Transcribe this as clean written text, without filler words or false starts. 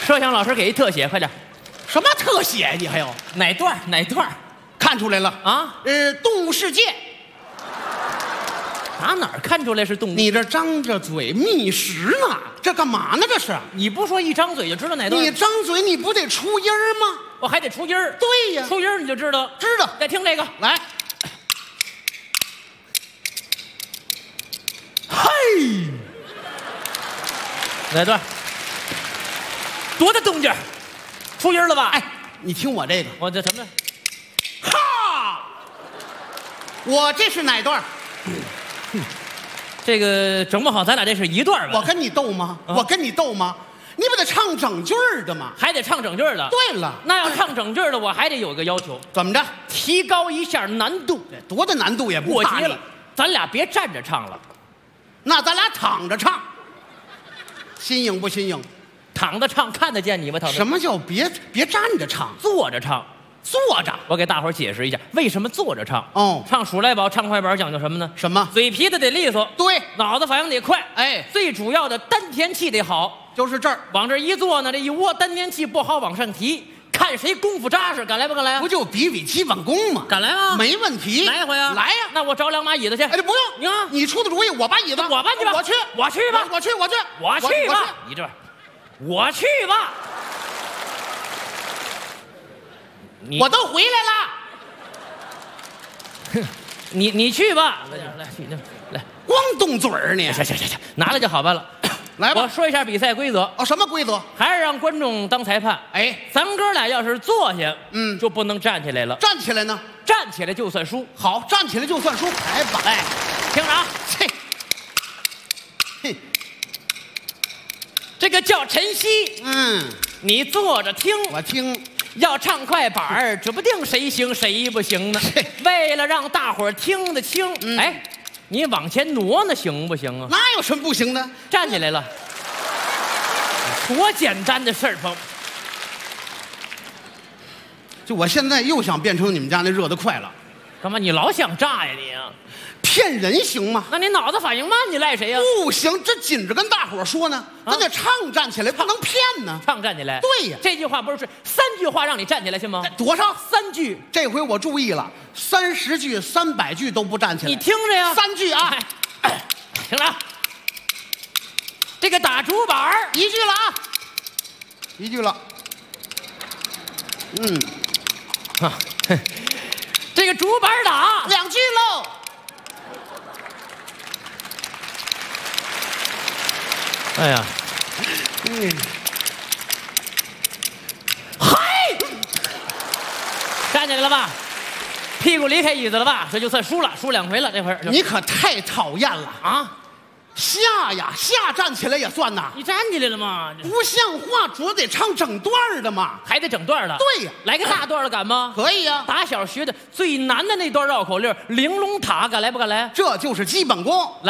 摄像老师给一特写，快点。 什么特写？你还有哪段？哪段？ 看出来了啊？ 动物世界。 哪儿看出来是动物？ 你这张着嘴觅食呢？这干嘛呢？这是？ 你不说一张嘴就知道哪段？ 你张嘴你不得出音儿吗？ 我还得出音儿。 对呀， 出音儿你就知道。 知道。 再听这个， 来。嘿， 哪段？多大动静？出音了吧？ 哎，你听我这个， 我这什么？ 哈！我这是哪段？ 这个整不好，咱俩这是一段吧？ 我跟你斗吗？我跟你斗吗？你不得唱整句儿的吗？ 还得唱整句儿的。 对了， 那要唱整句儿的，我还得有个要求， 怎么着？ 提高一下难度。 多大难度也不怕你过急了，咱俩别站着唱了， 那咱俩躺着唱，新颖不新颖？ 躺着唱看得见你吗？涛子， 什么叫别站着唱？ 坐着唱。 坐着。 我给大伙儿解释一下，为什么坐着唱？ 哦， 唱数来宝、唱快板讲究什么呢？ 什么？ 嘴皮子得利索， 对， 脑子反应得快， 哎， 最主要的丹田气得好， 就是这儿。 往这一坐呢，这一窝丹田气不好往上提，看谁功夫扎实，敢来不敢来啊？ 不就比基本功吗？ 敢来吗？ 没问题， 来一回啊！ 来呀！ 那我找两把椅子去。 哎，这不用你看， 你出的主意，我搬椅子， 我搬去吧， 我去， 我去吧， 我去， 我去吧，你这，我去吧。 我都回来了，你去吧，来，来， 光动嘴儿呢？ 行，拿来就好办了。 来吧， 我说一下比赛规则。 哦，什么规则？ 还是让观众当裁判。 哎， 咱哥俩要是坐下， 就不能站起来了。 站起来呢？ 站起来就算输。 好，站起来就算输。来吧， 哎，听着啊， 嘿， 这个叫晨曦，你坐着听， 我听。 要唱快板儿，指不定谁行谁不行呢。为了让大伙儿听得清，哎，你往前挪挪行不行啊？ 那有什么不行的？ 站起来了，多简单的事儿，朋友。 就我现在又想变成你们家那热得快了。 干嘛？你老想炸呀你啊？ 骗人行吗？ 那你脑子反应慢，你赖谁呀？ 不行，这紧着跟大伙儿说呢，咱得唱站起来，不能骗呢。 唱站起来。 对呀， 这句话不是3句话让你站起来，信吗？ 多少 ？3句。 这回我注意了，30句、300句都不站起来。 你听着呀 ，3句啊， 听着。这个打竹板 1句了啊，1句了。 这个竹板打 2句喽。 哎呀，嗨，站起来了吧？屁股离开椅子了吧？这就算输了，输2回了。这会儿你可太讨厌了啊！下站起来也算呐。 你站起来了吗？ 不像话，主要得唱整段的嘛， 还得整段的。 对呀， 来个大段的敢吗？ 可以呀。 打小学的最难的那段绕口令，玲珑塔，敢来不敢来？ 这就是基本功。